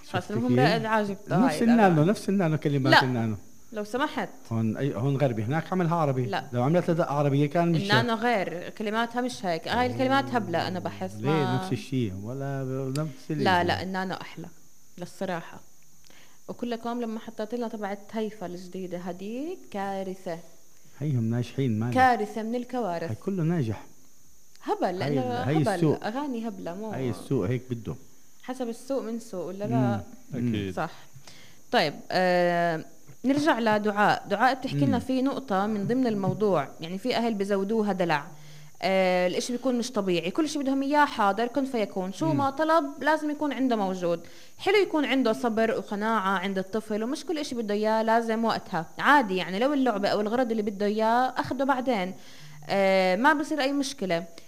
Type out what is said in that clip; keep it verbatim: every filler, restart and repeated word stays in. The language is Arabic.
خلاص المهم رائد عاجب نفس النانو نفس النانو كلمات لا. النانو لو سمحت هون أي هون غربي هناك عملها عربي. لا. لو عملت لدى عربية كان مش النانو غير كلماتها مش هيك. هاي الكلمات هبلة أنا بحس ليه ما نفس الشيء ولا نفس اللي لا لا النانو أحلى للصراحة. وكلكم لما حطيت لنا تبع التايفة الجديدة هديك كارثة. هيهم ناجحين مالك كارثة من الكوارث. هي كله ناجح هبل لأنه هبل أغاني هبلة مو هاي السوق هيك بده حسب السوق من سوق ولا لا. أكيد صح. طيب آه نرجع لدعاء. دعاء بتحكي لنا في نقطة من ضمن الموضوع، يعني في أهل بزودوها دلع. آه الاشي بيكون مش طبيعي، كل شيء بدهم إياه حاضر كن فيكون، شو ما طلب لازم يكون عنده موجود. حلو يكون عنده صبر وقناعة عند الطفل، ومش كل اشي بده إياه لازم وقتها، عادي يعني لو اللعبة أو الغرض اللي بده إياه أخده بعدين آه ما بصير أي مشكلة.